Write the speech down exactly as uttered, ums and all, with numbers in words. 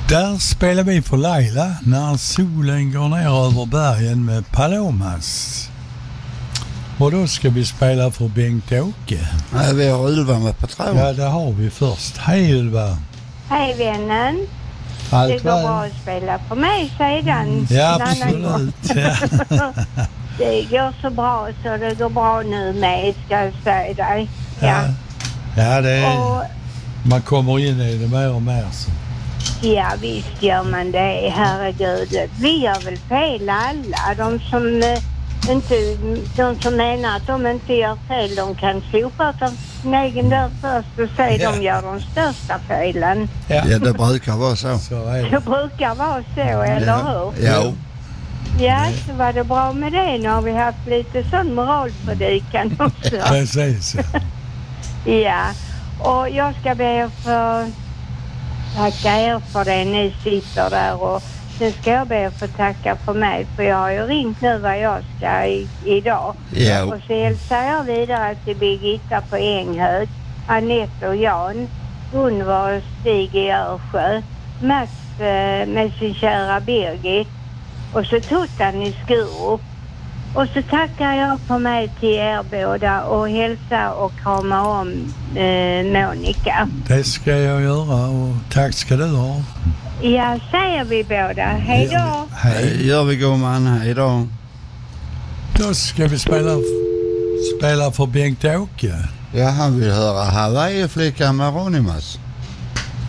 Där spelar vi för Laila när solen går ner över bergen med Palomas. Och då ska vi spela för Bengt-Åke. Nej, vi har Ylva med på tråden. Ja, det har vi först. Hej Ylva. Hej vännen. Allt det går väl? bra att spela för mig sedan. Ja, absolut. Ja. Det går så bra så det går bra nu med, ska jag säga dig. Ja, Ja, ja det är, och, man kommer in i det mer och mer. Så. ja visst gör man det, herregud. Vi gör väl fel alla. De som, eh, inte, de som menar att de inte gör fel, de kan sopa utan sin egen dörr först och säga Ja. de gör de största felen. Ja. Ja, det brukar vara så. Så är Det det. brukar vara så, eller Ja. hur? Ja. Ja, så var det bra med det. Nu har vi haft lite sån moralpredikan också. Precis. Ja, och jag ska be att få tacka er för det ni sitter där, och sen ska jag be att få tacka för mig, för jag har ju ringt nu vad jag ska i, idag. Ja. Och så hälsar jag vidare till Birgitta på Änghög, Anette och Jan, Gunvar och Stig i Örsjö, Mats eh, med sin kära Birgit, och så Tuttan i Skurup. Och så tackar jag för mig till er båda och hälsa och krama om eh, Monica. Det ska jag göra och tack ska du ha. Ja, säger vi båda. Hej då. Hej. Gör vi gumman, hej då. Då ska vi spela, spela för Bengt-Åke. Ja, han vill höra Hawaii-flickan med Ronimas.